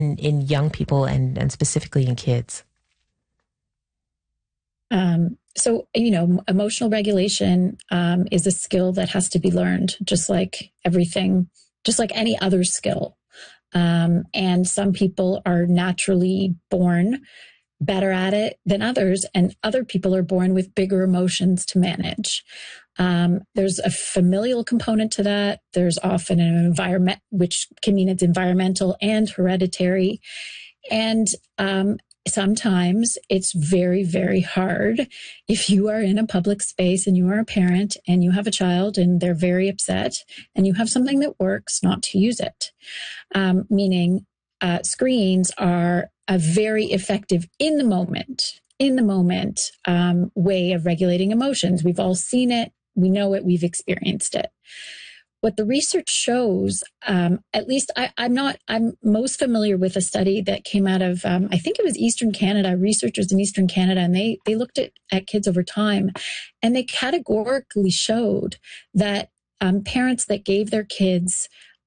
in young people and specifically in kids? So, emotional regulation is a skill that has to be learned, just like everything, just like any other skill. And some people are naturally born better at it than others, and other people are born with bigger emotions to manage. There's a familial component to that. There's often an environment, which can mean it's environmental and hereditary. And sometimes it's very, very hard if you are in a public space and you are a parent and you have a child and they're very upset and you have something that works, not to use it. Meaning screens are a very effective in the moment way of regulating emotions. We've all seen it. We know it. We've experienced it. What the research shows, at least I'm most familiar with a study that came out of, I think it was Eastern Canada, researchers in Eastern Canada, and they looked at kids over time, and they categorically showed that parents that gave their kids,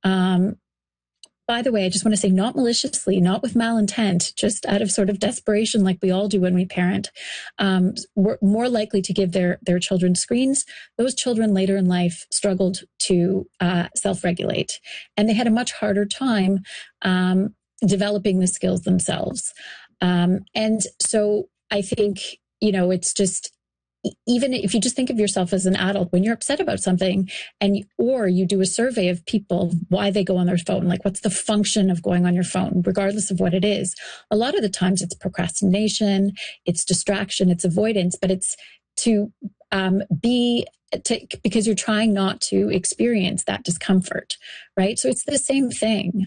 by the way, I just want to say, not maliciously, not with malintent, just out of sort of desperation, like we all do when we parent, were more likely to give their children screens. Those children later in life struggled to self-regulate, and they had a much harder time developing the skills themselves. And so I think, it's just, even if you just think of yourself as an adult, when you're upset about something or you do a survey of people, why they go on their phone, like what's the function of going on your phone, regardless of what it is. A lot of the times it's procrastination, it's distraction, it's avoidance, but it's because you're trying not to experience that discomfort, right? So it's the same thing.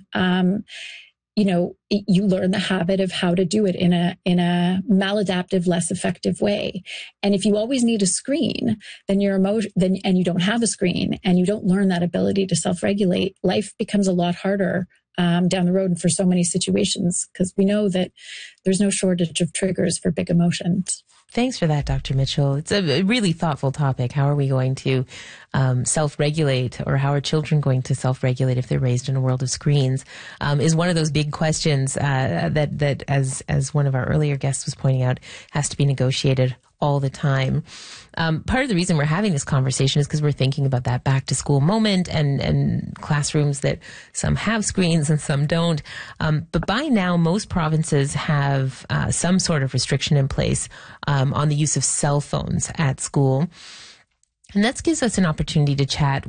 You learn the habit of how to do it in a maladaptive, less effective way. And if you always need a screen, then and you don't have a screen and you don't learn that ability to self-regulate, life becomes a lot harder down the road and for so many situations, because we know that there's no shortage of triggers for big emotions. Thanks for that, Dr. Mitchell. It's a really thoughtful topic. How are we going to self-regulate, or how are children going to self-regulate if they're raised in a world of screens? Is one of those big questions that as one of our earlier guests was pointing out, has to be negotiated all the time. Part of the reason we're having this conversation is because we're thinking about that back to school moment and classrooms that some have screens and some don't. But by now, most provinces have some sort of restriction in place on the use of cell phones at school. And that gives us an opportunity to chat